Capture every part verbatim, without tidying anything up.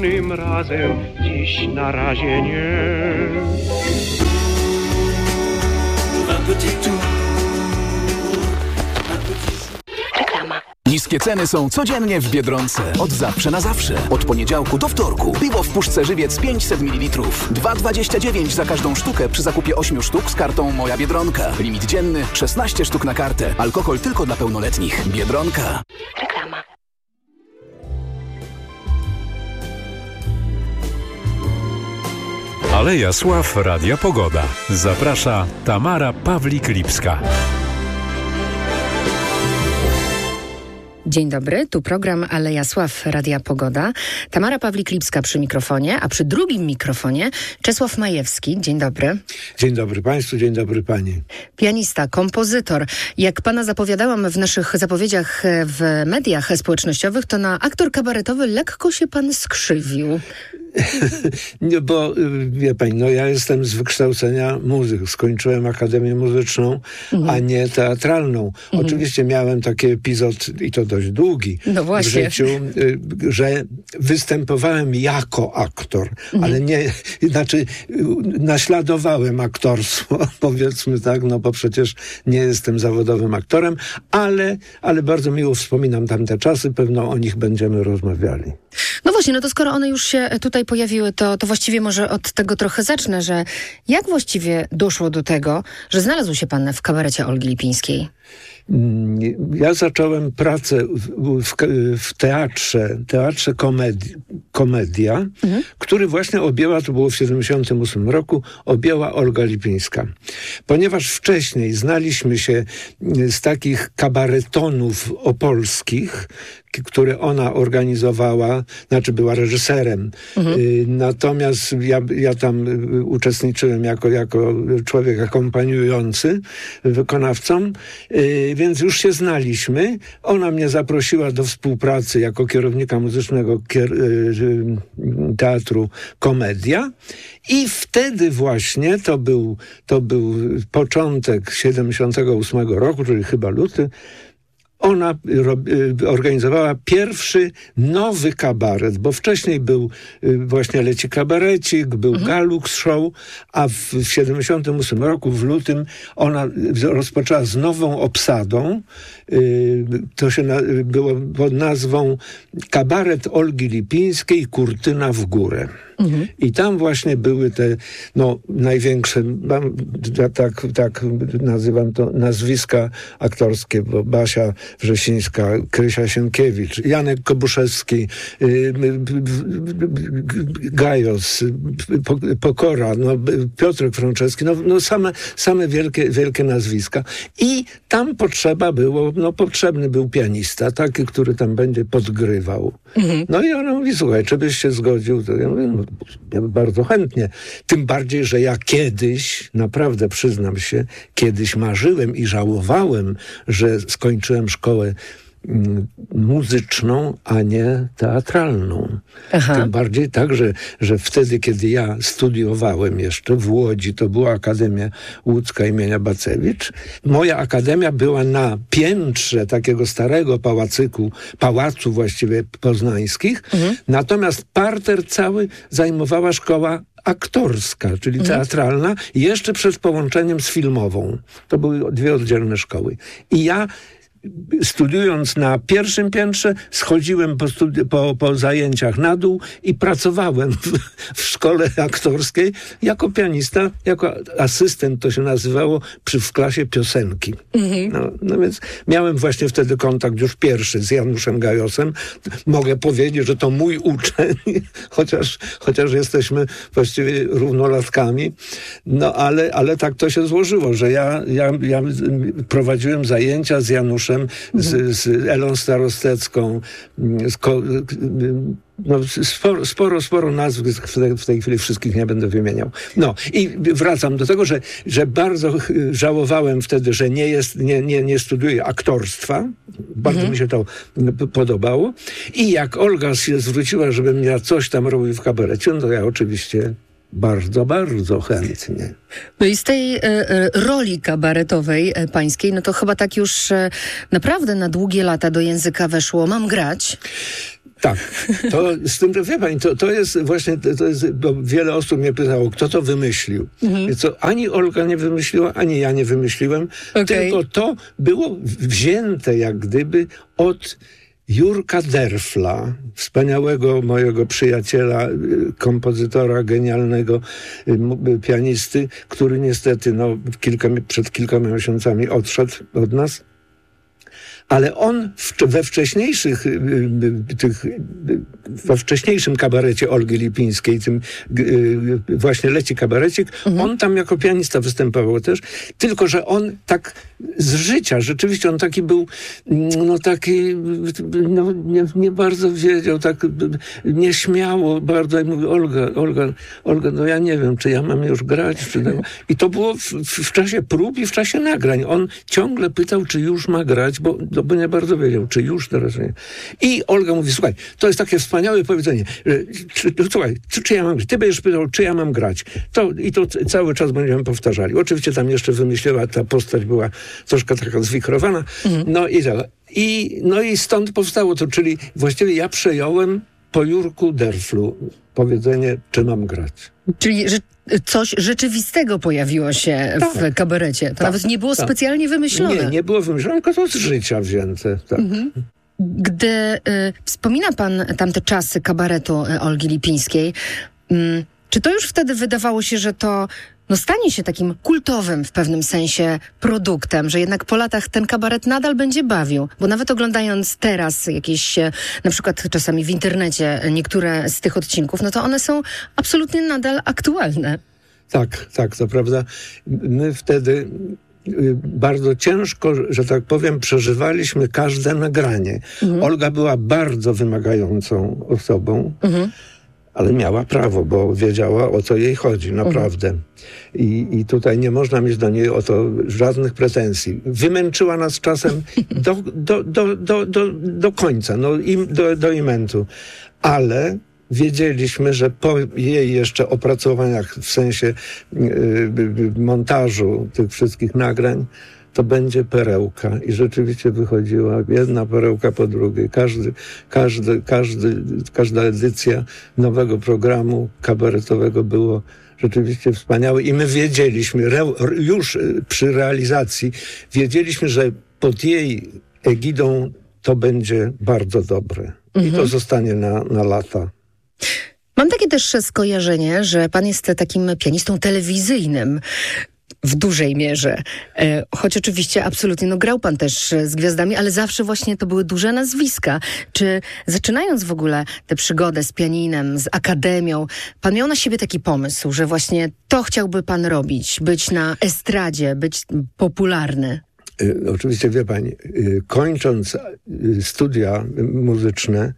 Tym razem dziś na razie nie. Reklama. Niskie ceny są codziennie w Biedronce. Od zawsze na zawsze. Od poniedziałku do wtorku. Piwo w puszce Żywiec pięćset mililitrów. dwa dwadzieścia dziewięć za każdą sztukę przy zakupie ośmiu sztuk z kartą Moja Biedronka. Limit dzienny szesnaście sztuk na kartę. Alkohol tylko dla pełnoletnich. Biedronka. Reklama. Aleja Sław Radia Pogoda. Zaprasza Tamara Pawlik-Lipska. Dzień dobry, tu program Aleja Sław Radia Pogoda. Tamara Pawlik-Lipska przy mikrofonie, a przy drugim mikrofonie Czesław Majewski. Dzień dobry. Dzień dobry Państwu, dzień dobry Pani. Pianista, kompozytor. Jak Pana zapowiadałam w naszych zapowiedziach w mediach społecznościowych, to na aktor kabaretowy lekko się Pan skrzywił. Nie, bo wie Pani, no ja jestem z wykształcenia muzyk. Skończyłem Akademię Muzyczną, mhm. a nie teatralną. Mhm. Oczywiście miałem taki epizod, i to dość długi, no w życiu, że występowałem jako aktor, mhm. ale nie, znaczy naśladowałem aktorstwo, powiedzmy tak, no bo przecież nie jestem zawodowym aktorem, ale, ale bardzo miło wspominam tamte czasy, pewno o nich będziemy rozmawiali. No właśnie, no to skoro one już się tutaj pojawiły, to, to właściwie może od tego trochę zacznę, że jak właściwie doszło do tego, że znalazł się Pan w kabarecie Olgi Lipińskiej? Ja zacząłem pracę w, w, w teatrze, teatrze komedii, Komedia, mhm. który właśnie objęła, to było w siedemdziesiątym ósmym roku, objęła Olga Lipińska. Ponieważ wcześniej znaliśmy się z takich kabaretonów opolskich, które ona organizowała, znaczy była reżyserem. Mhm. Natomiast ja, ja tam uczestniczyłem jako, jako człowiek akompaniujący wykonawcom, więc już się znaliśmy. Ona mnie zaprosiła do współpracy jako kierownika muzycznego kier- teatru Komedia i wtedy właśnie, to był, to był początek siedemdziesiątego ósmego roku, czyli chyba luty, ona organizowała pierwszy nowy kabaret, bo wcześniej był właśnie Leci Kabarecik, był mhm. Galux Show, a w siedemdziesiątym ósmym roku, w lutym, ona rozpoczęła z nową obsadą. To się było pod nazwą Kabaret Olgi Lipińskiej, Kurtyna w górę. Mhm. I tam właśnie były te, no, największe, tak, tak nazywam to, nazwiska aktorskie, bo Basia Wrzesińska, Krysia Sienkiewicz, Janek Kobuszewski, yy, Gajos, Pokora, no, Piotrek Frączewski, no, no same, same wielkie, wielkie nazwiska. I tam potrzeba było, no potrzebny był pianista, taki, który tam będzie podgrywał. Mhm. No i ona mówi, słuchaj, czy byś się zgodził? To ja mówię, no, ja bardzo chętnie. Tym bardziej, że ja kiedyś, naprawdę przyznam się, kiedyś marzyłem i żałowałem, że skończyłem szkołę mm, muzyczną, a nie teatralną. Aha. Tym bardziej tak, że, że wtedy, kiedy ja studiowałem jeszcze w Łodzi, to była Akademia Łódzka imienia Bacewicz, moja akademia była na piętrze takiego starego pałacyku, pałacu właściwie poznańskich, mhm. natomiast parter cały zajmowała szkoła aktorska, czyli mhm. teatralna, jeszcze przed połączeniem z filmową. To były dwie oddzielne szkoły. I ja studiując na pierwszym piętrze, schodziłem po, studi- po, po zajęciach na dół i pracowałem w, w szkole aktorskiej jako pianista, jako asystent, to się nazywało, przy, w klasie piosenki. Mhm. No, no więc miałem właśnie wtedy kontakt już pierwszy z Januszem Gajosem. Mogę powiedzieć, że to mój uczeń, chociaż, chociaż jesteśmy właściwie równolatkami. No ale, ale tak to się złożyło, że ja, ja, ja prowadziłem zajęcia z Januszem, Z, z Elą Starostecką, z ko, no, sporo, sporo, sporo nazw, w tej, w tej chwili wszystkich nie będę wymieniał. No i wracam do tego, że, że bardzo żałowałem wtedy, że nie, jest, nie, nie, nie studiuję aktorstwa. Bardzo mhm. mi się to podobało. I jak Olga się zwróciła, żebym ja coś tam robił w kabarecie, no to ja oczywiście bardzo, bardzo chętnie. No i z tej e, e, roli kabaretowej e, pańskiej, no to chyba tak już e, naprawdę na długie lata do języka weszło Mam grać. Tak, to z tym, że wie pani, to, to jest właśnie, to jest, bo wiele osób mnie pytało, kto to wymyślił. Mhm. Co ani Olga nie wymyśliła, ani ja nie wymyśliłem, okay. Tylko to było wzięte jak gdyby od Jurka Derfla, wspaniałego mojego przyjaciela, kompozytora, genialnego pianisty, który niestety no, kilka, przed kilkoma miesiącami odszedł od nas. Ale on w, we wcześniejszych tych, we wcześniejszym kabarecie Olgi Lipińskiej, tym właśnie Leci kabarecik, mhm. on tam jako pianista występował też, tylko że on tak z życia, rzeczywiście on taki był, no taki, no nie, nie bardzo wiedział, tak nieśmiało bardzo, i mówi, Olga, Olga, Olga, no ja nie wiem, czy ja mam już grać, czy nie. I to było w, w czasie prób i w czasie nagrań. On ciągle pytał, czy już ma grać, bo bo nie bardzo wiedział, czy już teraz nie. I Olga mówi, słuchaj, to jest takie wspaniałe powiedzenie, czy, słuchaj, czy, czy ja mam grać? Ty będziesz pytał, czy ja mam grać. To, I to cały czas będziemy powtarzali. Oczywiście tam jeszcze wymyśliła, ta postać była troszkę taka zwichrowana. Mhm. No i tak. I, no i stąd powstało to, czyli właściwie ja przejąłem po Jurku Derflu powiedzenie, czy mam grać. Czyli że coś rzeczywistego pojawiło się tak. w kabarecie. To tak, nawet nie było tak. specjalnie wymyślone. Nie, nie było wymyślone, tylko to z życia wzięte. Tak. Mhm. Gdy y, wspomina pan tamte czasy kabaretu y, Olgi Lipińskiej, y, czy to już wtedy wydawało się, że to no, stanie się takim kultowym w pewnym sensie produktem, że jednak po latach ten kabaret nadal będzie bawił? Bo nawet oglądając teraz jakieś, na przykład czasami w internecie niektóre z tych odcinków, no to one są absolutnie nadal aktualne. Tak, tak, to prawda. My wtedy bardzo ciężko, że tak powiem, przeżywaliśmy każde nagranie. Mhm. Olga była bardzo wymagającą osobą. Mhm. Ale miała prawo, bo wiedziała, o co jej chodzi, naprawdę. Mhm. I, I tutaj nie można mieć do niej o to żadnych pretensji. Wymęczyła nas czasem do, do, do, do, do, do końca, no, im, do, do imentu. Ale wiedzieliśmy, że po jej jeszcze opracowaniach w sensie yy, montażu tych wszystkich nagrań, to będzie perełka. I rzeczywiście wychodziła jedna perełka po drugiej. Każdy, każdy, każdy, każda edycja nowego programu kabaretowego było rzeczywiście wspaniałe. I my wiedzieliśmy, re, już przy realizacji, wiedzieliśmy, że pod jej egidą to będzie bardzo dobre. Mhm. I to zostanie na, na lata. Mam takie też skojarzenie, że pan jest takim pianistą telewizyjnym. W dużej mierze. E, choć oczywiście absolutnie, no grał pan też z gwiazdami, ale zawsze właśnie to były duże nazwiska. Czy zaczynając w ogóle tę przygodę z pianinem, z akademią, pan miał na siebie taki pomysł, że właśnie to chciałby pan robić, być na estradzie, być popularny? Oczywiście, wie pani, kończąc studia muzyczne,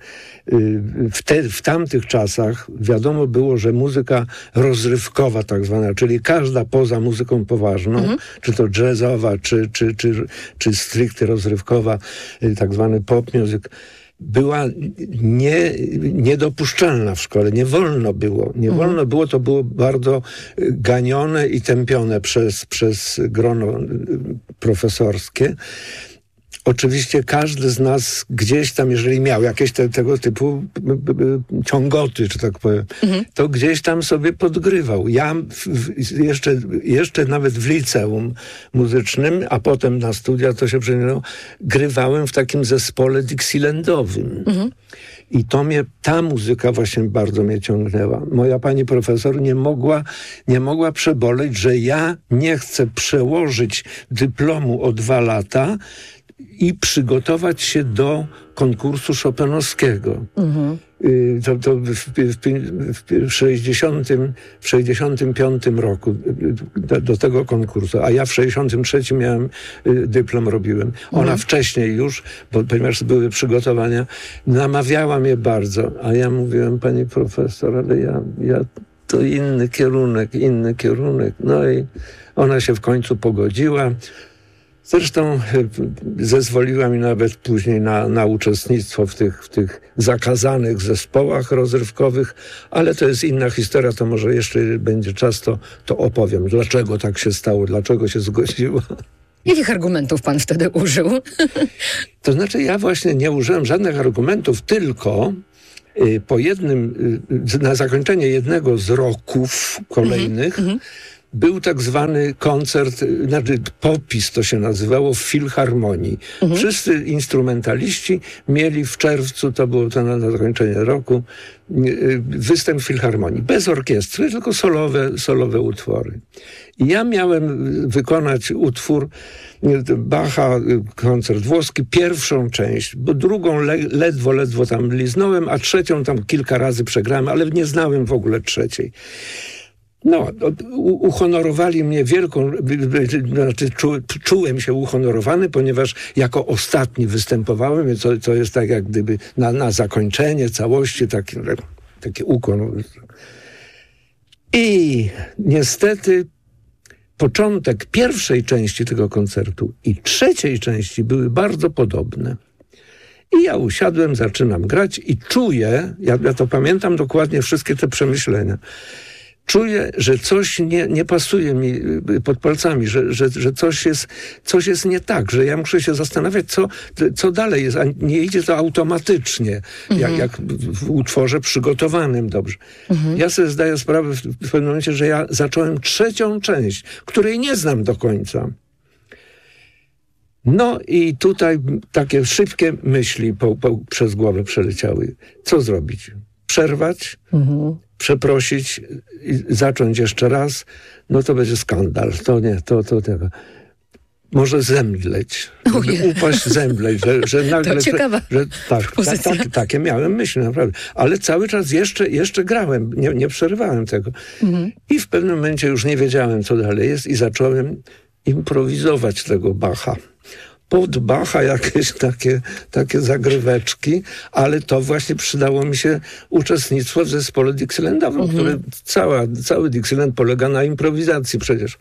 w, te, w tamtych czasach wiadomo było, że muzyka rozrywkowa tak zwana, czyli każda poza muzyką poważną, mhm. czy to jazzowa, czy, czy, czy, czy stricte rozrywkowa, tak zwany pop music, była nie, niedopuszczalna w szkole. Nie wolno było. Nie mhm. wolno było, to było bardzo ganione i tępione przez, przez grono profesorskie. Oczywiście każdy z nas gdzieś tam, jeżeli miał jakieś te, tego typu ciągoty, czy tak powiem, mhm. to gdzieś tam sobie podgrywał. Ja w, jeszcze, jeszcze nawet w liceum muzycznym, a potem na studia to się przeniosło, grywałem w takim zespole Dixielandowym. Mhm. I to mnie, ta muzyka właśnie bardzo mnie ciągnęła. Moja pani profesor nie mogła, nie mogła przeboleć, że ja nie chcę przełożyć dyplomu o dwa lata i przygotować się do konkursu chopinowskiego. Mhm. To, to w, w, w, sześćdziesiątym, w sześćdziesiątym piątym roku do, do tego konkursu, a ja w sześćdziesiątym trzecim miałem dyplom, robiłem. Ona mhm. wcześniej już, bo ponieważ były przygotowania, namawiała mnie bardzo, a ja mówiłem, pani profesor, ale ja, ja to inny kierunek, inny kierunek. No i ona się w końcu pogodziła. Zresztą zezwoliła mi nawet później na, na uczestnictwo w tych, w tych zakazanych zespołach rozrywkowych, ale to jest inna historia, to może jeszcze będzie czas, to, to opowiem, dlaczego tak się stało, dlaczego się zgodziła. Jakich argumentów pan wtedy użył? To znaczy ja właśnie nie użyłem żadnych argumentów, tylko y, po jednym, y, na zakończenie jednego z roków kolejnych mm-hmm. był tak zwany koncert, znaczy popis to się nazywało, w Filharmonii. Mhm. Wszyscy instrumentaliści mieli w czerwcu, to było to na, na zakończenie roku, występ w Filharmonii. Bez orkiestry, tylko solowe, solowe utwory. I ja miałem wykonać utwór Bacha, koncert włoski, pierwszą część, bo drugą le, ledwo, ledwo tam liznąłem, a trzecią tam kilka razy przegrałem, ale nie znałem w ogóle trzeciej. No, uhonorowali mnie wielką, znaczy czu, czułem się uhonorowany, ponieważ jako ostatni występowałem, co, co jest tak jak gdyby na, na zakończenie całości taki, taki ukłon. I niestety początek pierwszej części tego koncertu i trzeciej części były bardzo podobne. I ja usiadłem, zaczynam grać i czuję, ja, ja to pamiętam dokładnie, wszystkie te przemyślenia, czuję, że coś nie, nie pasuje mi pod palcami, że, że, że coś, jest, coś jest nie tak, że ja muszę się zastanawiać, co, co dalej jest, a nie idzie to automatycznie, mhm. jak, jak w utworze przygotowanym dobrze. Mhm. Ja sobie zdaję sprawę w, w pewnym momencie, że ja zacząłem trzecią część, której nie znam do końca. No i tutaj takie szybkie myśli po, po, przez głowę przeleciały. Co zrobić? Przerwać? Mhm. Przeprosić i zacząć jeszcze raz, no to będzie skandal. To nie, to, to tego. Może zemdleć. Żeby upaść, zemdleć. Że, że nagle, to ciekawa że, że, tak, tak, tak, takie miałem myśli, naprawdę. Ale cały czas jeszcze, jeszcze grałem. Nie, nie przerywałem tego. Mhm. I w pewnym momencie już nie wiedziałem, co dalej jest i zacząłem improwizować tego Bacha. Pod Bacha jakieś takie, takie zagryweczki, ale to właśnie przydało mi się uczestnictwo w zespole Dixielandowym, mhm. który cała, cały Dixieland polega na improwizacji przecież.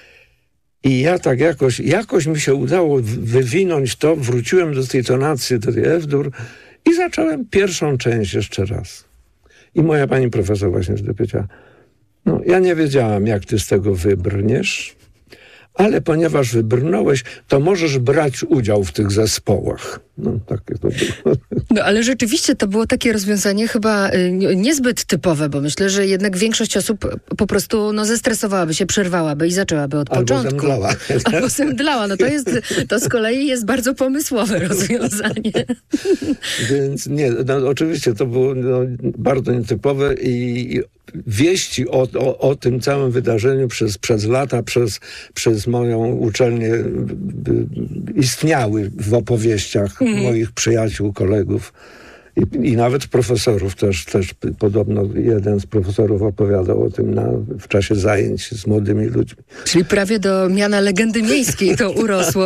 I ja tak jakoś, jakoś mi się udało wywinąć to, wróciłem do tej tonacji, do tej F-dur i zacząłem pierwszą część jeszcze raz. I moja pani profesor właśnie wtedy powiedziała, no ja nie wiedziałam, jak ty z tego wybrniesz, ale ponieważ wybrnąłeś, to możesz brać udział w tych zespołach. No, takie to było. No, ale rzeczywiście to było takie rozwiązanie chyba y, niezbyt typowe, bo myślę, że jednak większość osób po prostu no, zestresowałaby się, przerwałaby i zaczęłaby od Albo początku. Zemdlała. Albo zemdlała. No to jest, to z kolei jest bardzo pomysłowe rozwiązanie. Więc nie, no, oczywiście to było no, bardzo nietypowe i wieści o, o, o tym całym wydarzeniu przez, przez lata, przez, przez moją uczelnię istniały w opowieściach mm. moich przyjaciół, kolegów i, i nawet profesorów też, też podobno jeden z profesorów opowiadał o tym na, w czasie zajęć z młodymi ludźmi. Czyli prawie do miana legendy miejskiej to urosło.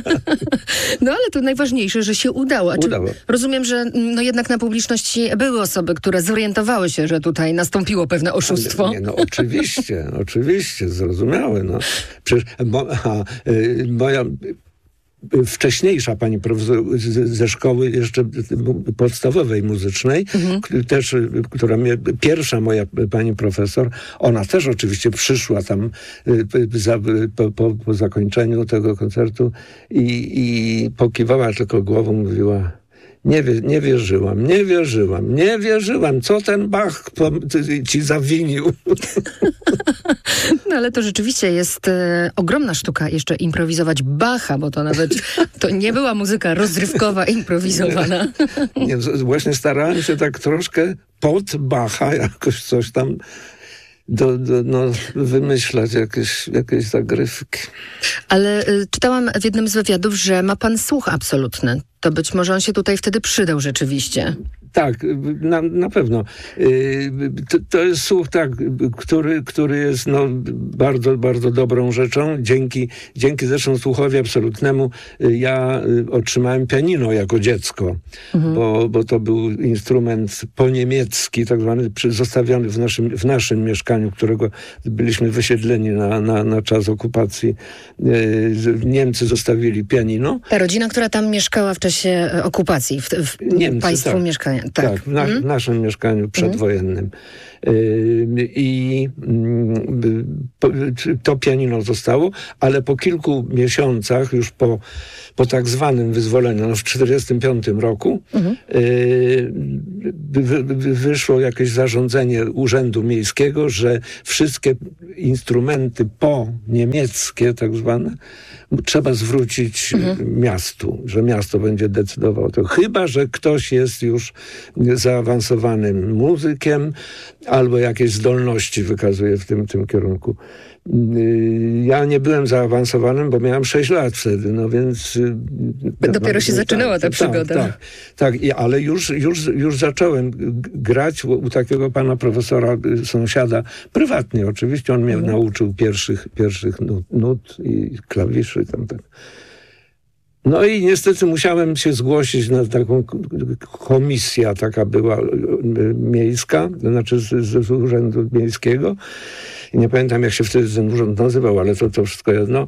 No ale to najważniejsze, że się udało. Czy udało. Rozumiem, że no jednak na publiczności były osoby, które zorientowały się, że tutaj nastąpiło pewne oszustwo. Ale, nie, no oczywiście, oczywiście, zrozumiałe. No. Przecież mo, a, y, moja wcześniejsza pani profesor ze szkoły jeszcze podstawowej muzycznej, mhm. też, która mnie, pierwsza moja pani profesor, ona też oczywiście przyszła tam za, po, po, po zakończeniu tego koncertu i, i pokiwała tylko głową, mówiła: Nie, wie, nie wierzyłam, nie wierzyłam, nie wierzyłam. Co ten Bach ci zawinił? No ale to rzeczywiście jest e, ogromna sztuka jeszcze improwizować Bacha, bo to nawet to nie była muzyka rozrywkowa, improwizowana. Nie, właśnie starałem się tak troszkę pod Bacha jakoś coś tam do, do, no, wymyślać, jakieś, jakieś zagrywki. Ale y, czytałam w jednym z wywiadów, że ma pan słuch absolutny. to być może on się tutaj wtedy przydał rzeczywiście. Tak, na, na pewno. To, to jest słuch, tak, który, który jest no, bardzo, bardzo dobrą rzeczą. Dzięki, dzięki zresztą słuchowi absolutnemu ja otrzymałem pianino jako dziecko, mhm. bo, bo to był instrument po-niemiecki, tak zwany, zostawiony w naszym, w naszym mieszkaniu, którego byliśmy wysiedleni na, na, na czas okupacji. Niemcy zostawili pianino. Ta rodzina, która tam mieszkała w czasie okupacji, w, w Niemcy, państwu tak. mieszkania. Tak, tak w, na, mm. w naszym mieszkaniu przedwojennym. Mm. I y, to pianino zostało, ale po kilku miesiącach, już po, po tak zwanym wyzwoleniu, no w czterdziestym piątym roku, mm. y, wy, wy, wyszło jakieś zarządzenie Urzędu Miejskiego, że wszystkie instrumenty po niemieckie, tak zwane, trzeba zwrócić mhm. miastu, że miasto będzie decydowało to. Chyba że ktoś jest już zaawansowanym muzykiem albo jakieś zdolności wykazuje w tym, tym kierunku. Ja nie byłem zaawansowanym, bo miałem sześć lat wtedy, no więc... Dopiero no, się zaczynała tak, ta przygoda. Tak, tak, tak. I, ale już, już, już zacząłem grać u, u takiego pana profesora, sąsiada, prywatnie oczywiście. On mnie mhm. nauczył pierwszych, pierwszych nut, nut i klawiszy. Tam, tak. No i niestety musiałem się zgłosić na taką komisję, taka była miejska, to znaczy z, z Urzędu Miejskiego. I nie pamiętam, jak się wtedy ten urząd nazywał, ale to, to wszystko jedno.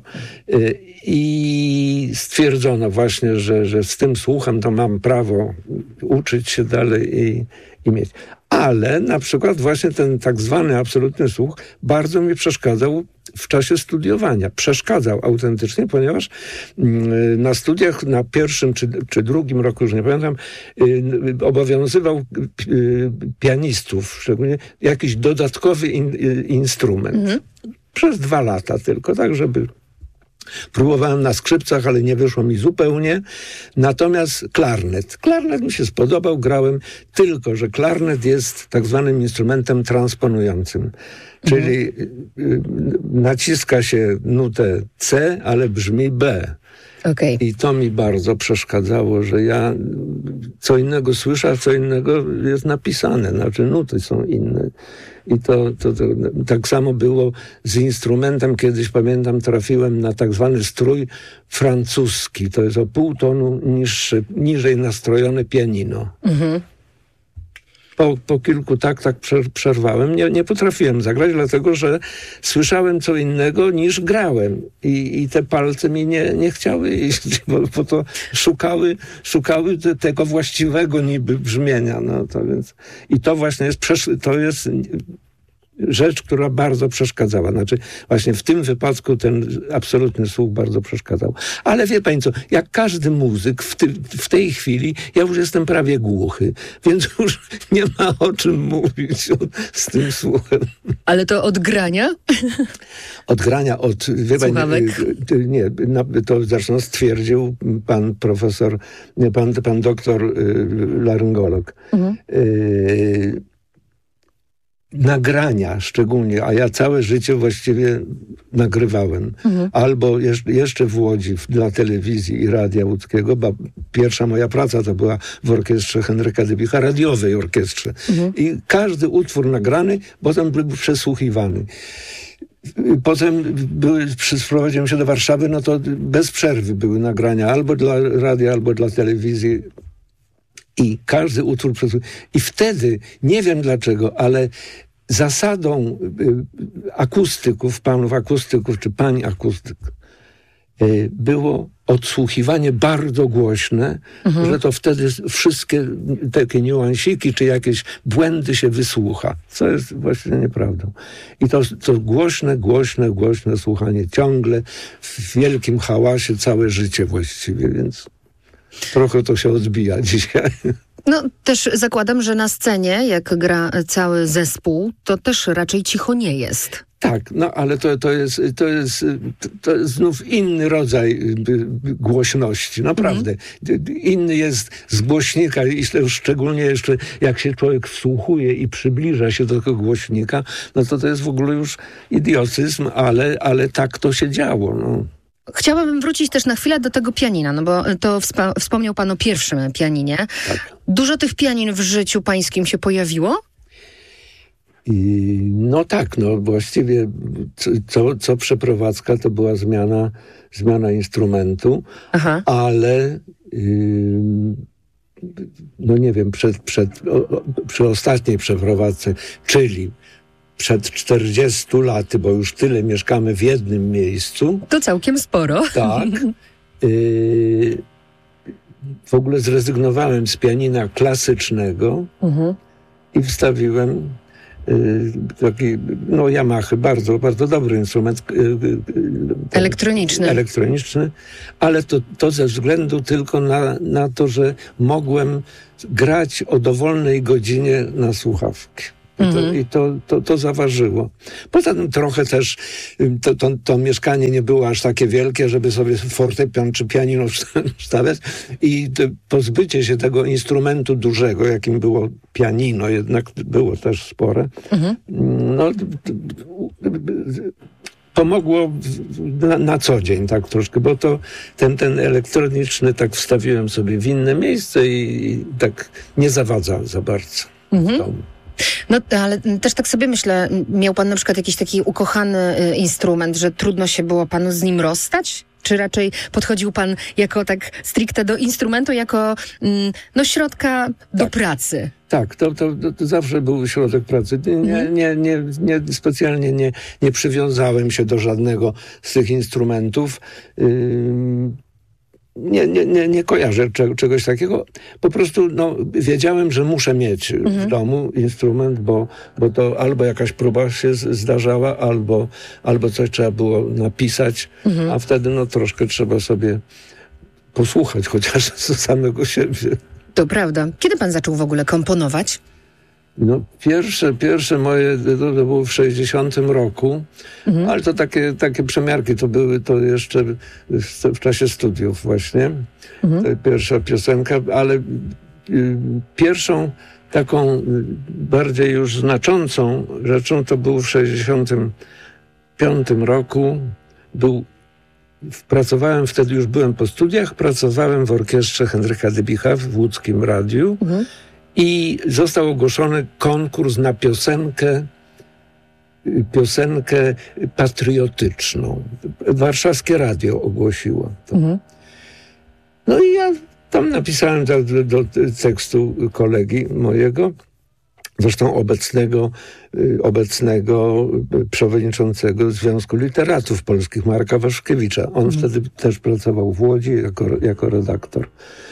I stwierdzono właśnie, że, że z tym słuchem to mam prawo uczyć się dalej i, i mieć. Ale na przykład właśnie ten tak zwany absolutny słuch bardzo mi przeszkadzał w czasie studiowania. Przeszkadzał autentycznie, ponieważ na studiach na pierwszym czy, czy drugim roku, już nie pamiętam, obowiązywał pianistów, szczególnie jakiś dodatkowy in, instrument. Mhm. Przez dwa lata tylko, tak żeby... Próbowałem na skrzypcach, ale nie wyszło mi zupełnie. Natomiast klarnet. Klarnet mi się spodobał, grałem, tylko że klarnet jest tak zwanym instrumentem transponującym. Czyli mhm. naciska się nutę C, ale brzmi B. Okay. I to mi bardzo przeszkadzało, że ja co innego słyszę, a co innego jest napisane. Znaczy nuty są inne. I to, to, to tak samo było z instrumentem. Kiedyś, pamiętam, trafiłem na tak zwany strój francuski. To jest o pół tonu niższy, niżej nastrojone pianino. Mhm. Po, po kilku taktach przerwałem. Nie, nie potrafiłem zagrać, dlatego że słyszałem co innego niż grałem. I, i te palce mi nie, nie chciały iść, bo, bo to szukały, szukały te, tego właściwego niby brzmienia. No, to więc, i to właśnie jest, to jest rzecz, która bardzo przeszkadzała. Znaczy właśnie w tym wypadku ten absolutny słuch bardzo przeszkadzał. Ale wie pani co, jak każdy muzyk w, ty, w tej chwili, ja już jestem prawie głuchy, więc już nie ma o czym mówić o, z tym słuchem. Ale to od grania? Od grania, od... Wie pani, nie, to zresztą stwierdził pan profesor, pan, pan doktor laryngolog. Mhm. Y nagrania szczególnie, a ja całe życie właściwie nagrywałem. Mhm. Albo jeszcze, jeszcze w Łodzi w, dla telewizji i radia łódzkiego, bo pierwsza moja praca to była w orkiestrze Henryka Dybicha, radiowej orkiestrze. Mhm. I każdy utwór nagrany potem był przesłuchiwany. Potem były, sprowadziłem się do Warszawy, no to bez przerwy były nagrania albo dla radia, albo dla telewizji. I każdy utwór przesłuchał. I wtedy, nie wiem dlaczego, ale zasadą y, akustyków, panów akustyków, czy pań akustyk, y, było odsłuchiwanie bardzo głośne, mhm. że to wtedy wszystkie takie niuansiki, czy jakieś błędy się wysłucha. Co jest właściwie nieprawdą. I to, to głośne, głośne, głośne słuchanie ciągle w wielkim hałasie całe życie właściwie, więc... Trochę to się odbija dzisiaj. No też zakładam, że na scenie, jak gra cały zespół, to też raczej cicho nie jest. Tak, no ale to, to, jest, to, jest, to jest znów inny rodzaj głośności, naprawdę. Mm. Inny jest z głośnika, i szczególnie jeszcze jak się człowiek wsłuchuje i przybliża się do tego głośnika, no to to jest w ogóle już idiotyzm, ale, ale tak to się działo, no. Chciałabym wrócić też na chwilę do tego pianina, no bo to wspa- wspomniał pan o pierwszym pianinie. Tak. Dużo tych pianin w życiu pańskim się pojawiło? I no tak, no właściwie co, co przeprowadzka to była zmiana, zmiana instrumentu, Aha. ale yy, no nie wiem, przed, przed, o, przy ostatniej przeprowadzce, czyli przed czterdziestu laty, bo już tyle mieszkamy w jednym miejscu. To całkiem sporo. Tak. Yy, w ogóle zrezygnowałem z pianina klasycznego Mhm. i wstawiłem yy, taki, no Yamaha, bardzo, bardzo dobry instrument. Yy, yy, Elektroniczny. Elektroniczny, ale to, to ze względu tylko na, na to, że mogłem grać o dowolnej godzinie na słuchawki. I, to, Mhm. i to, to, to zaważyło. Poza tym trochę też ym, to, to, to mieszkanie nie było aż takie wielkie, żeby sobie fortepian czy pianino wstawiać. I to pozbycie się tego instrumentu dużego, jakim było pianino, jednak było też spore, Mhm. no, pomogło w- na, na co dzień tak troszkę, bo to ten, ten elektroniczny tak wstawiłem sobie w inne miejsce i, i tak nie zawadza za bardzo w domu. No ale też tak sobie myślę, miał pan na przykład jakiś taki ukochany y, instrument, że trudno się było panu z nim rozstać? Czy raczej podchodził pan jako tak stricte do instrumentu, jako mm, no środka do Tak. pracy? Tak, to, to, to, to zawsze był środek pracy. Nie, Mhm. nie, nie, nie, specjalnie nie, nie przywiązałem się do żadnego z tych instrumentów. Ym, Nie, nie, nie, nie kojarzę cze- czegoś takiego. Po prostu no, wiedziałem, że muszę mieć w domu instrument, bo, bo to albo jakaś próba się z- zdarzała, albo, albo coś trzeba było napisać, a wtedy no, troszkę trzeba sobie posłuchać chociaż z samego siebie. To prawda. Kiedy pan zaczął w ogóle komponować? No, pierwsze, pierwsze moje to, to było w sześćdziesiątym roku, ale to takie, takie przemiarki to były to jeszcze w, w czasie studiów właśnie. To pierwsza piosenka, ale y, pierwszą taką y, bardziej już znaczącą rzeczą to był w sześćdziesiątym piątym roku. Był, pracowałem, wtedy już byłem po studiach, pracowałem w orkiestrze Henryka Dybicha w łódzkim radiu. I został ogłoszony konkurs na piosenkę, piosenkę patriotyczną. Warszawskie Radio ogłosiło to. No i ja tam napisałem do, do, do tekstu kolegi mojego, zresztą obecnego, obecnego przewodniczącego Związku Literatów Polskich, Marka Waszkiewicza. On wtedy też pracował w Łodzi jako, jako redaktor.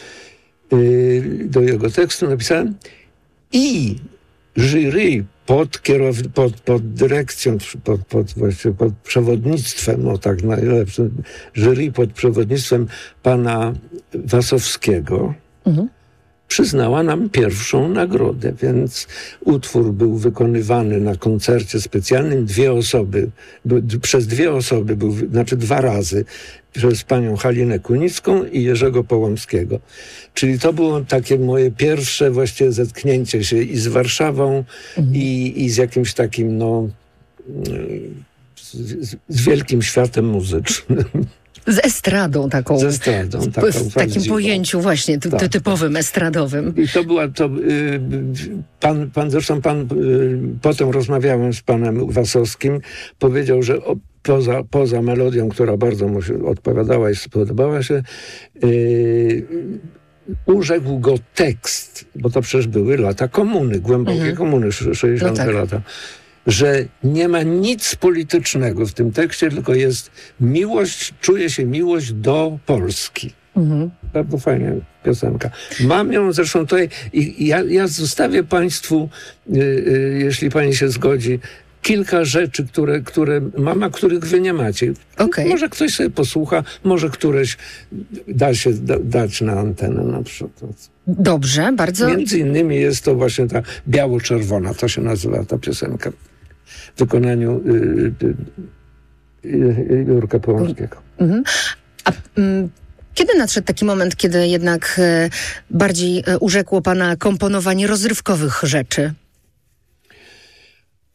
Do jego tekstu napisałem i jury pod, kierow- pod, pod dyrekcją, pod, pod, właściwie pod przewodnictwem, no tak najlepsze, jury pod przewodnictwem pana Wasowskiego przyznała nam pierwszą nagrodę, więc utwór był wykonywany na koncercie specjalnym. Dwie osoby, by, przez dwie osoby, był, znaczy dwa razy, przez panią Halinę Kunicką i Jerzego Połomskiego. Czyli to było takie moje pierwsze właściwie zetknięcie się i z Warszawą, i, i z jakimś takim, no, z, z, z wielkim światem muzycznym. Z estradą taką. Z estradą, w, taką w takim prawdziwą. pojęciu właśnie ty, Tak, typowym estradowym. I to była to. Y, pan, pan, zresztą pan, y, potem rozmawiałem z panem Wasowskim, powiedział, że o, poza, poza melodią, która bardzo mu się odpowiadała i spodobała się, y, urzekł go tekst, bo to przecież były lata komuny, głębokie Mhm. komuny, sześćdziesiąte No tak. lata. Że nie ma nic politycznego w tym tekście, tylko jest miłość, czuje się miłość do Polski. Mhm. Bardzo fajna piosenka. Mam ją zresztą tutaj i ja, ja zostawię państwu, y, y, jeśli pani się zgodzi, kilka rzeczy, które, które mam, a których wy nie macie. Okej. Może ktoś sobie posłucha, może któreś da się da, dać na antenę na przykład. Dobrze, bardzo. Między innymi jest to właśnie ta biało-czerwona, to się nazywa ta piosenka w wykonaniu y, y, y, Jurka Połomskiego. Mhm. A mm, kiedy nadszedł taki moment, kiedy jednak e, bardziej e, urzekło pana komponowanie rozrywkowych rzeczy?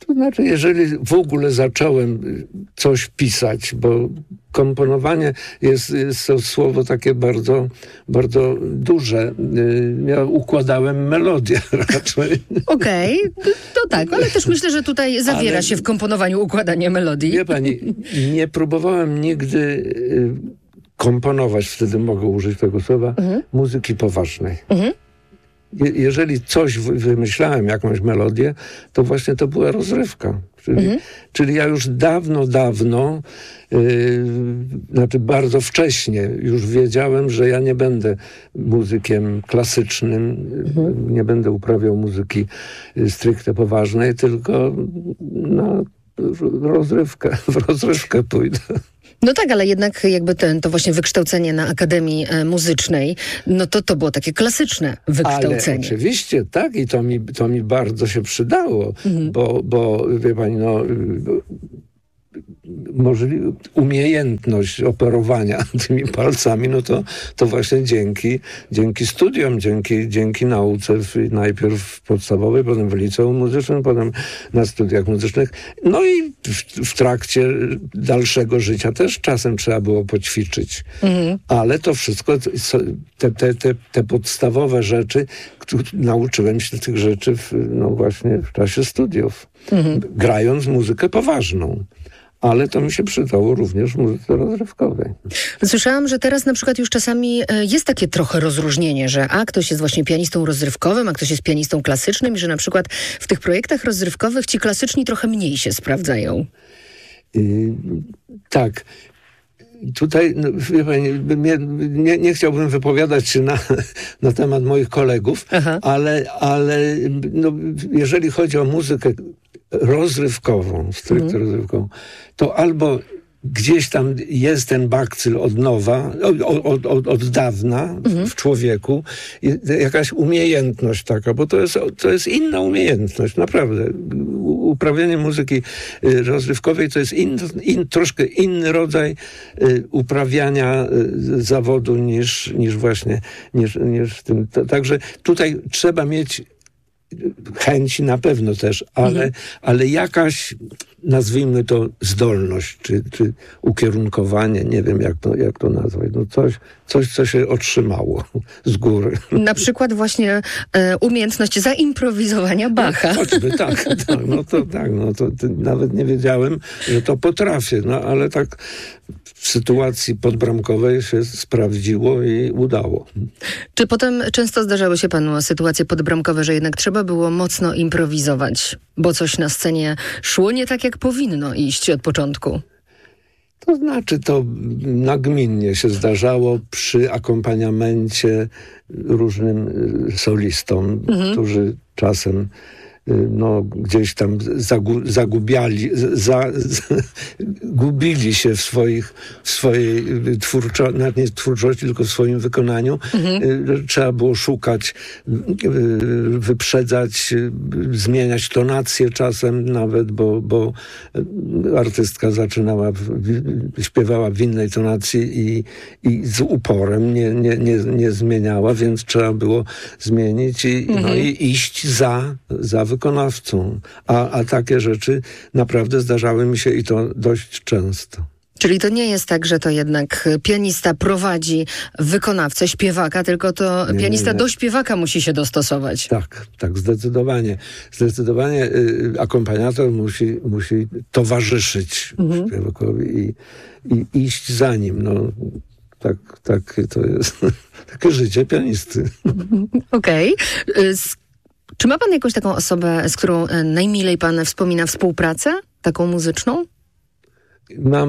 To znaczy, jeżeli w ogóle zacząłem coś pisać, bo komponowanie jest, jest to słowo takie bardzo, bardzo duże. Ja układałem melodię raczej. Okej, okay, to tak, ale też myślę, że tutaj zawiera ale, się w komponowaniu układanie melodii. Wie pani, nie próbowałem nigdy komponować, wtedy mogę użyć tego słowa, mhm. muzyki poważnej. Mhm. Jeżeli coś wymyślałem, jakąś melodię, to właśnie to była rozrywka. Czyli, mhm. czyli ja już dawno, dawno, yy, znaczy bardzo wcześnie już wiedziałem, że ja nie będę muzykiem klasycznym, mhm. nie będę uprawiał muzyki stricte poważnej, tylko na rozrywkę, w rozrywkę pójdę. No tak, ale jednak jakby ten, to właśnie wykształcenie na Akademii e, Muzycznej, no to to było takie klasyczne wykształcenie. Ale oczywiście, tak, i to mi, to mi bardzo się przydało, mhm. bo, bo wie pani, no... Możliwe, umiejętność operowania tymi palcami, no to, to właśnie dzięki, dzięki studiom, dzięki, dzięki nauce w, najpierw w podstawowej, potem w liceum muzycznym, potem na studiach muzycznych. No i w, w trakcie dalszego życia też czasem trzeba było poćwiczyć. Mhm. Ale to wszystko, te, te, te, te podstawowe rzeczy, które, nauczyłem się tych rzeczy w, no właśnie w czasie studiów. Mhm. Grając muzykę poważną. Ale to mi się przydało również w muzyce rozrywkowej. Słyszałam, że teraz na przykład już czasami jest takie trochę rozróżnienie, że a ktoś jest właśnie pianistą rozrywkowym, a ktoś jest pianistą klasycznym i że na przykład w tych projektach rozrywkowych ci klasyczni trochę mniej się sprawdzają. Yy, tak. Tutaj, no, wie pani, nie, nie, nie chciałbym wypowiadać się na, na temat moich kolegów, Aha. ale, ale no, jeżeli chodzi o muzykę rozrywkową, stricte mhm. rozrywkową, to albo gdzieś tam jest ten bakcyl od nowa, od, od, od, od dawna mhm. w człowieku, jakaś umiejętność taka, bo to jest, to jest inna umiejętność, naprawdę. Uprawianie muzyki rozrywkowej to jest in, in, troszkę inny rodzaj uprawiania zawodu niż, niż właśnie niż, niż w tym. Także tutaj trzeba mieć chęci na pewno też, ale, mhm. ale jakaś, nazwijmy to, zdolność, czy, czy ukierunkowanie, nie wiem jak to, jak to nazwać, no coś, coś, co się otrzymało z góry. Na przykład właśnie e, umiejętność zaimprowizowania Bacha. No, choćby tak, tak, no to tak, no to, to nawet nie wiedziałem, że to potrafię, no ale tak w sytuacji podbramkowej się sprawdziło i udało. Czy potem często zdarzały się panu sytuacje podbramkowe, że jednak trzeba było mocno improwizować, bo coś na scenie szło nie tak, jak powinno iść od początku? To znaczy, to nagminnie się zdarzało przy akompaniamencie różnym solistom, mhm. którzy czasem no, gdzieś tam zagu, zagubiali, za, za, gubili się w, swoich, w swojej twórczości, nawet nie twórczości, tylko w swoim wykonaniu. Mhm. Trzeba było szukać, wyprzedzać, zmieniać tonację czasem nawet, bo, bo artystka zaczynała, śpiewała w innej tonacji i, i z uporem nie, nie, nie, nie zmieniała, więc trzeba było zmienić i, mhm. no, i iść za, za wykonawcą. A, a takie rzeczy naprawdę zdarzały mi się i to dość często. Czyli to nie jest tak, że to jednak pianista prowadzi wykonawcę, śpiewaka, tylko to nie, pianista nie, nie. do śpiewaka musi się dostosować. Tak, tak, zdecydowanie. Zdecydowanie y, akompaniator musi, musi towarzyszyć mhm. śpiewakowi i, i iść za nim. No, tak, tak to jest takie życie pianisty. Okej. Okay. Czy ma pan jakąś taką osobę, z którą najmilej pan wspomina współpracę, taką muzyczną? Mam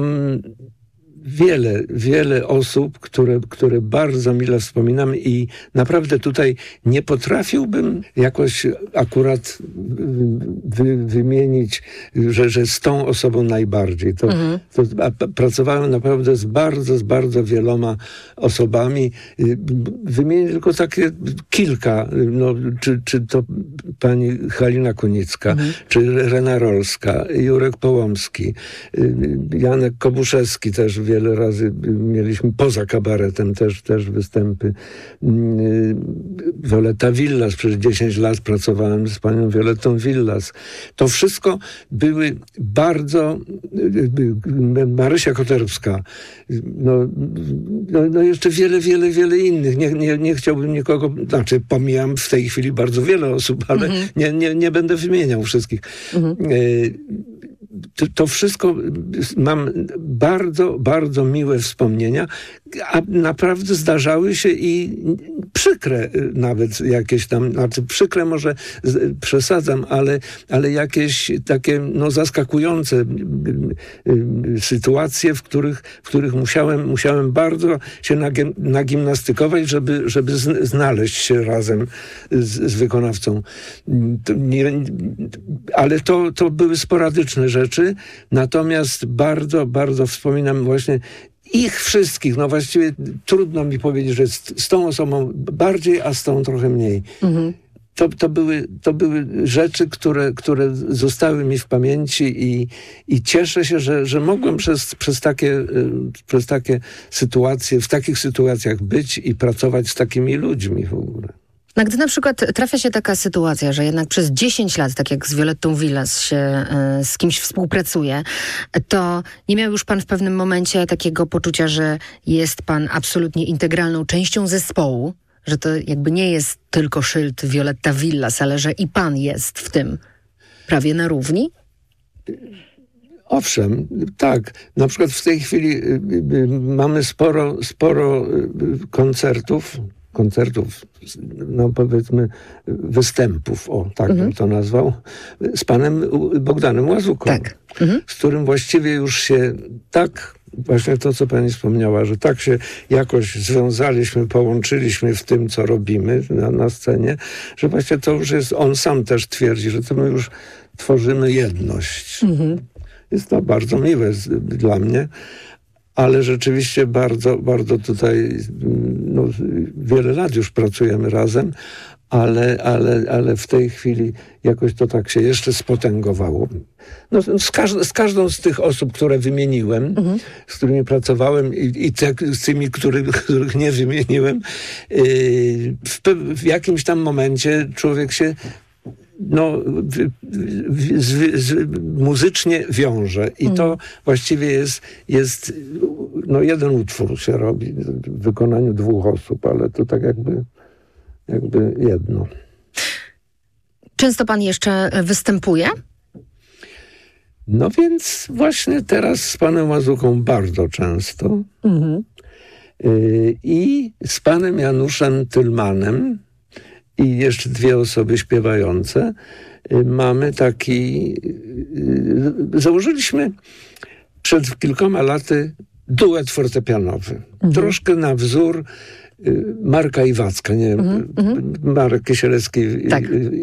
wiele, wiele osób, które, które bardzo mile wspominam i naprawdę tutaj nie potrafiłbym jakoś akurat wy, wymienić, że, że z tą osobą najbardziej. To, mhm. to, a pracowałem naprawdę z bardzo, z bardzo wieloma osobami. Wymienię tylko takie kilka, no, czy, czy to pani Halina Kunicka, mhm. czy Rena Rolska, Jurek Połomski, Janek Kobuszewski też wie, wiele razy mieliśmy poza kabaretem też, też występy. Violetta Villas, przez dziesięć lat pracowałem z panią Violettą Villas. To wszystko były bardzo... Marysia Koterbska, no, no, no jeszcze wiele, wiele, wiele innych. Nie, nie, nie chciałbym nikogo... Znaczy, pomijam w tej chwili bardzo wiele osób, ale mhm. nie, nie, nie będę wymieniał wszystkich. Mhm. To, to wszystko mam bardzo, bardzo miłe wspomnienia, a naprawdę zdarzały się i przykre nawet jakieś tam, znaczy przykre może z, przesadzam, ale, ale jakieś takie no, zaskakujące y, y, sytuacje, w których, w których musiałem, musiałem bardzo się nagim, nagimnastykować, żeby, żeby z, znaleźć się razem z, z wykonawcą. To nie, ale to, to były sporadyczne rzeczy, natomiast bardzo, bardzo wspominam właśnie ich wszystkich. No właściwie trudno mi powiedzieć, że z, z tą osobą bardziej, a z tą trochę mniej. Mhm. To, to, były, to były rzeczy, które, które zostały mi w pamięci i, i cieszę się, że, że mogłem przez, przez, takie, przez takie sytuacje, w takich sytuacjach być i pracować z takimi ludźmi w ogóle. No, gdy na przykład trafia się taka sytuacja, że jednak przez dziesięć lat, tak jak z Violettą Villas się y, z kimś współpracuje, to nie miał już pan w pewnym momencie takiego poczucia, że jest pan absolutnie integralną częścią zespołu, że to jakby nie jest tylko szyld Violetta Villas, ale że i pan jest w tym prawie na równi? Owszem, tak. Na przykład w tej chwili y, y, mamy sporo, sporo y, koncertów, koncertów, no powiedzmy występów, o tak mhm. bym to nazwał, z panem Bogdanem Łazuką, tak. mhm. z którym właściwie już się tak, właśnie to, co pani wspomniała, że tak się jakoś związaliśmy, połączyliśmy w tym, co robimy na, na scenie, że właśnie to już jest, on sam też twierdzi, że to my już tworzymy jedność. Mhm. Jest to bardzo miłe z, dla mnie. Ale rzeczywiście bardzo, bardzo tutaj, no, wiele lat już pracujemy razem, ale, ale, ale w tej chwili jakoś to tak się jeszcze spotęgowało. No, z, każ- z każdą z tych osób, które wymieniłem, mhm. z którymi pracowałem i, i te, z tymi, których, których nie wymieniłem, yy, w, w jakimś tam momencie człowiek się no, w, w, z, z, muzycznie wiąże. I mm. to właściwie jest, jest no, jeden utwór się robi w wykonaniu dwóch osób, ale to tak jakby, jakby jedno. Często pan jeszcze występuje? No więc właśnie teraz z panem Łazuką bardzo często. Mm-hmm. Y- I z panem Januszem Tylmanem i jeszcze dwie osoby śpiewające. Mamy taki... Założyliśmy przed kilkoma laty duet fortepianowy. Mhm. Troszkę na wzór Marka Iwacka, nie? Mhm. Marek Kisielewski, tak.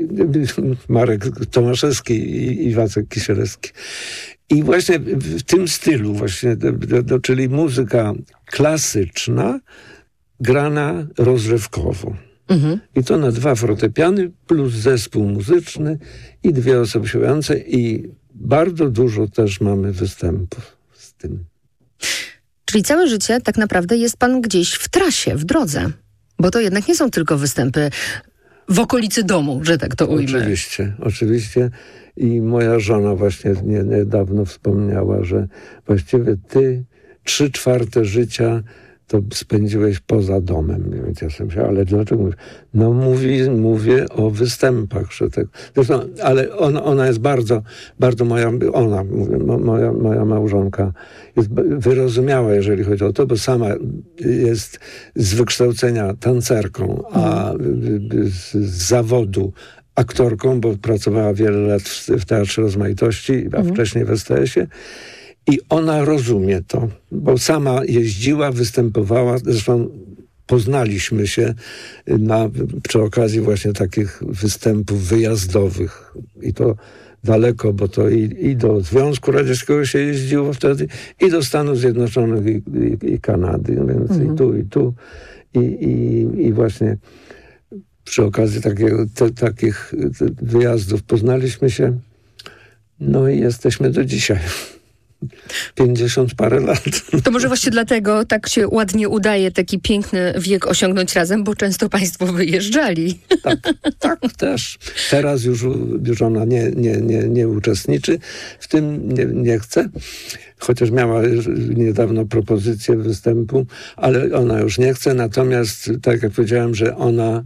Marek Tomaszewski i Iwacek Kisielewski. I właśnie w tym stylu właśnie, czyli muzyka klasyczna, grana rozrywkowo. Mhm. I to na dwa fortepiany plus zespół muzyczny i dwie osoby śpiewające i bardzo dużo też mamy występów z tym. Czyli całe życie tak naprawdę jest pan gdzieś w trasie, w drodze, bo to jednak nie są tylko występy w okolicy domu, że tak to ujmę. Oczywiście, oczywiście i moja żona właśnie niedawno wspomniała, że właściwie ty trzy czwarte życia to spędziłeś poza domem. Więc ja sobie myślałem, ale dlaczego mówisz? No mówi, mówię o występach. Że tak. Zresztą, ale ona, ona jest bardzo, bardzo moja, ona, mówię, moja, moja małżonka jest wyrozumiała, jeżeli chodzi o to, bo sama jest z wykształcenia tancerką, a z, z zawodu aktorką, bo pracowała wiele lat w, w Teatrze Rozmaitości, a mhm. wcześniej w S T S-ie. I ona rozumie to, bo sama jeździła, występowała, zresztą poznaliśmy się na, przy okazji właśnie takich występów wyjazdowych. I to daleko, bo to i, i do Związku Radzieckiego się jeździło wtedy, i do Stanów Zjednoczonych, i, i, i Kanady, więc mhm. i tu, i tu. I, i, i właśnie przy okazji takiego, te, takich wyjazdów poznaliśmy się. No i jesteśmy do dzisiaj. pięćdziesiąt parę lat. To może właśnie dlatego tak się ładnie udaje taki piękny wiek osiągnąć razem, bo często państwo wyjeżdżali. Tak, tak też. Teraz już, już ona nie, nie, nie, nie uczestniczy w tym, nie, nie chce. Chociaż miała niedawno propozycję występu, ale ona już nie chce. Natomiast, tak jak powiedziałem, że ona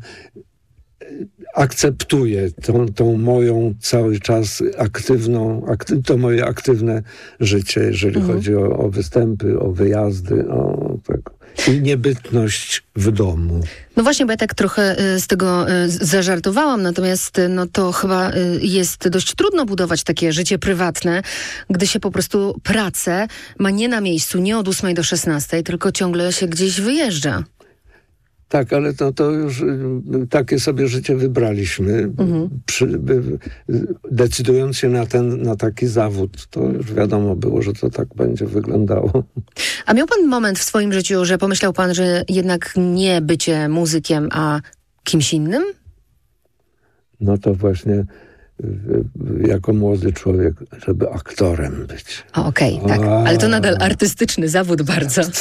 akceptuje tą, tą moją cały czas aktywną, akty, to moje aktywne życie, jeżeli mhm. chodzi o, o występy, o wyjazdy, o tego. I niebytność w domu. No właśnie, bo ja tak trochę z tego zażartowałam, natomiast no to chyba jest dość trudno budować takie życie prywatne, gdy się po prostu pracę ma nie na miejscu, nie od ósmej do szesnastej, tylko ciągle się gdzieś wyjeżdża. Tak, ale to, to już takie sobie życie wybraliśmy. Mhm. Przy, decydując się na ten, na taki zawód, to już wiadomo było, że to tak będzie wyglądało. A miał pan moment w swoim życiu, że pomyślał pan, że jednak nie bycie muzykiem, a kimś innym? No to właśnie jako młody człowiek, żeby aktorem być. Okej, okay, tak. Ale to nadal artystyczny zawód bardzo.